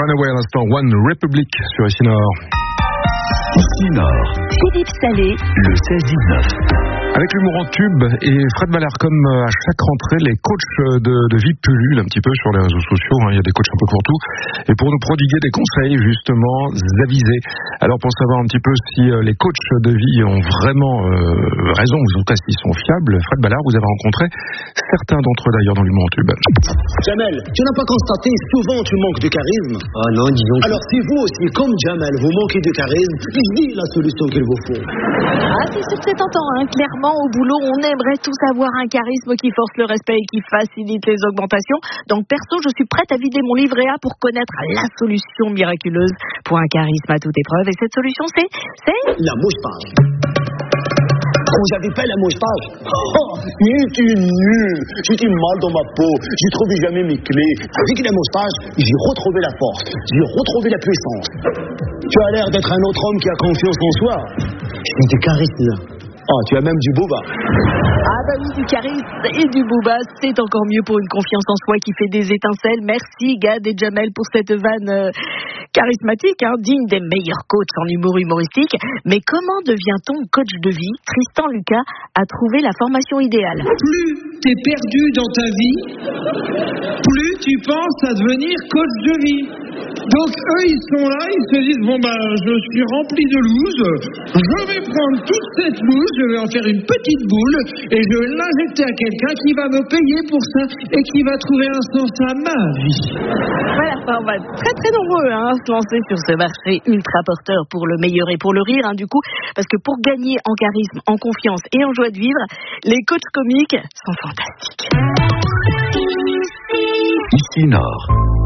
Runaway à l'instant, One Republic sur ici Nord. Ici Nord. Philippe Salé. Le 16-19. Avec l'humour en tube et Fred Ballard, comme à chaque rentrée, les coachs de vie pullulent un petit peu sur les réseaux sociaux. Il y a des coachs un peu pour tout. Et pour nous prodiguer des conseils, justement, avisés. Alors, pour savoir un petit peu si les coachs de vie ont vraiment raison, ou en tout cas s'ils sont fiables, Fred Ballard, vous avez rencontré certains d'entre eux d'ailleurs dans l'humour en tube. Jamel, tu n'as pas constaté souvent tu manques de charisme? Ah non, disons. Alors si vous aussi, comme Jamel, vous manquez de charisme, dis la solution qu'il vous faut. Ah, c'est sûr que c'est tentant, hein. Clairement, au boulot, on aimerait tous avoir un charisme qui force le respect et qui facilite les augmentations. Donc, perso, je suis prête à vider mon livret A pour connaître la solution miraculeuse pour un charisme à toute épreuve. Et cette solution, c'est la mouche-page. Vous n'avez pas la mouche-page? Oh, j'étais nul, j'étais mal dans ma peau, j'ai trouvé jamais mes clés. Avec la mouche-page, j'ai retrouvé la force, j'ai retrouvé la puissance. Tu as l'air d'être un autre homme qui a confiance en soi. J'ai du charisme. Ah, tu as même du booba. Ah bah oui, du charisme et du booba, c'est encore mieux pour une confiance en soi qui fait des étincelles. Merci Gad et Jamel pour cette vanne charismatique, digne des meilleurs coachs en humour humoristique. Mais comment devient-on coach de vie? Tristan Lucas a trouvé la formation idéale. Plus t'es perdu dans ta vie, plus tu penses à devenir coach de vie. Donc eux, ils sont là, ils se disent, je suis rempli de loose, je vais prendre toute cette loose, je vais en faire une petite boule et je vais l'injecter à quelqu'un qui va me payer pour ça et qui va trouver un sens à ma vie. Voilà, on va être très très nombreux à se lancer sur ce marché ultra porteur pour le meilleur et pour le rire, du coup, parce que pour gagner en charisme, en confiance et en joie de vivre, les coachs comiques sont fantastiques. Ici Nord.